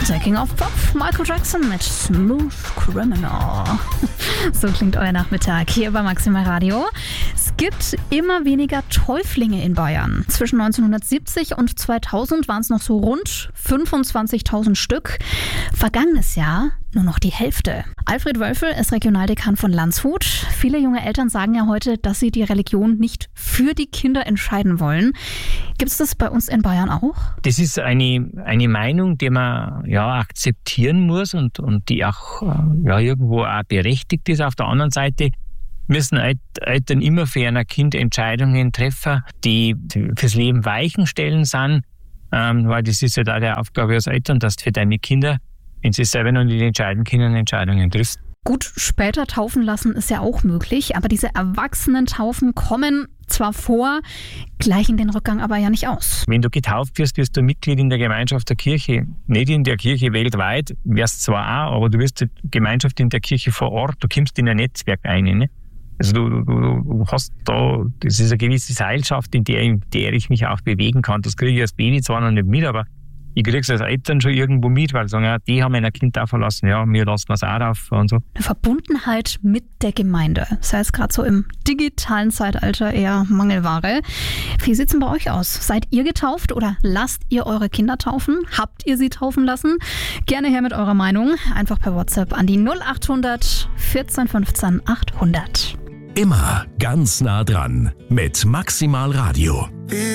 Der King of Pop, Michael Jackson mit Smooth Criminal. So klingt euer Nachmittag hier bei Maximal Radio. Es gibt immer weniger Täuflinge in Bayern. Zwischen 1970 und 2000 waren es noch so rund 25.000 Stück. Vergangenes Jahr nur noch die Hälfte. Alfred Wölfel ist Regionaldekan von Landshut. Viele junge Eltern sagen ja heute, dass sie die Religion nicht für die Kinder entscheiden wollen. Gibt es das bei uns in Bayern auch? Das ist eine Meinung, die man akzeptieren muss und die auch irgendwo auch berechtigt ist. Auf der anderen Seite müssen Eltern immer für ein Kind Entscheidungen treffen, die fürs Leben Weichen stellen sind, weil das ist ja da die Aufgabe als Eltern, dass du für deine Kinder, wenn sie selber noch nicht entscheiden können, Entscheidungen triffst. Gut, später taufen lassen ist ja auch möglich, aber diese Erwachsenen-Taufen kommen zwar vor, gleichen den Rückgang aber ja nicht aus. Wenn du getauft wirst, wirst du Mitglied in der Gemeinschaft der Kirche. Nicht in der Kirche weltweit, wirst zwar auch, aber du wirst die Gemeinschaft in der Kirche vor Ort, du kommst in ein Netzwerk ein. Ne? Also du hast da, das ist eine gewisse Seilschaft, in der ich mich auch bewegen kann. Das kriege ich als Baby zwar noch nicht mit, aber ich kriege es als Eltern schon irgendwo mit, weil sie sagen, ja, die haben ein Kind taufen lassen, ja, wir lassen das auch auf und so. Eine Verbundenheit mit der Gemeinde, das heißt gerade so im digitalen Zeitalter eher Mangelware. Wie sieht es denn bei euch aus? Seid ihr getauft oder lasst ihr eure Kinder taufen? Habt ihr sie taufen lassen? Gerne her mit eurer Meinung, einfach per WhatsApp an die 0800 14 15 800. Immer ganz nah dran mit Maximal Radio.